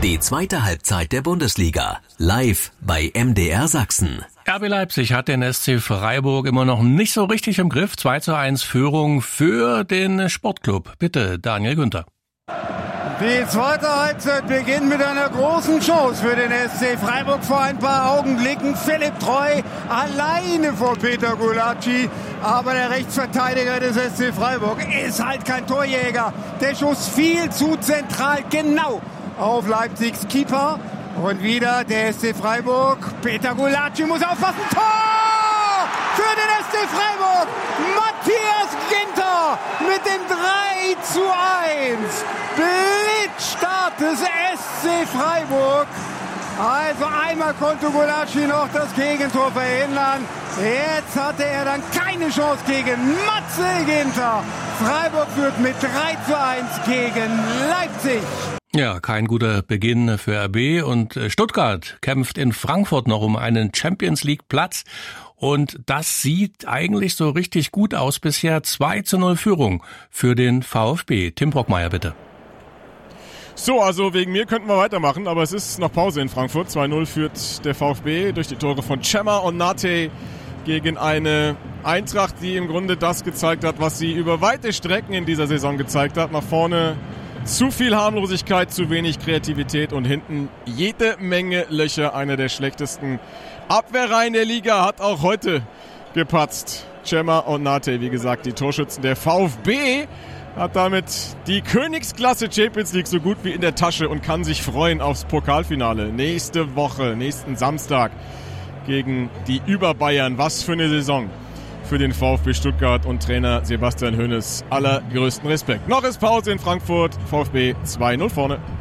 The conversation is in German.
Die zweite Halbzeit der Bundesliga. Live bei MDR Sachsen. RB Leipzig hat den SC Freiburg immer noch nicht so richtig im Griff. 2:1 Führung für den Sportclub. Bitte, Daniel Günther. Die zweite Halbzeit beginnt mit einer großen Chance für den SC Freiburg. Vor ein paar Augenblicken Philipp Treu alleine vor Peter Gulacsi. Aber der Rechtsverteidiger des SC Freiburg ist halt kein Torjäger. Der Schuss viel zu zentral, genau auf Leipzigs Keeper. Und wieder der SC Freiburg. Peter Gulacsi muss aufpassen. Tor für den SC Freiburg. Matthias Ginter mit dem 3:1. Blitzstart des SC Freiburg. Also einmal konnte Gulacsi noch das Gegentor verhindern. Jetzt hatte er dann keine Chance gegen Matze Ginter. Freiburg führt mit 3:1 gegen Leipzig. Ja, kein guter Beginn für RB, und Stuttgart kämpft in Frankfurt noch um einen Champions-League-Platz, und das sieht eigentlich so richtig gut aus bisher. 2:0 Führung für den VfB. Tim Brockmeier, bitte. So, also wegen mir könnten wir weitermachen, aber es ist noch Pause in Frankfurt. 2:0 führt der VfB durch die Tore von Cema und Nate gegen eine Eintracht, die im Grunde das gezeigt hat, was sie über weite Strecken in dieser Saison gezeigt hat. Nach vorne zu viel Harmlosigkeit, zu wenig Kreativität und hinten jede Menge Löcher. Einer der schlechtesten Abwehrreihen der Liga hat auch heute gepatzt. Cema und Nate, wie gesagt, die Torschützen. Der VfB hat damit die Königsklasse Champions League so gut wie in der Tasche und kann sich freuen aufs Pokalfinale. Nächste Woche, nächsten Samstag gegen die Überbayern. Was für eine Saison für den VfB Stuttgart und Trainer Sebastian Hoeneß. Allergrößten Respekt. Noch ist Pause in Frankfurt. VfB 2:0 vorne.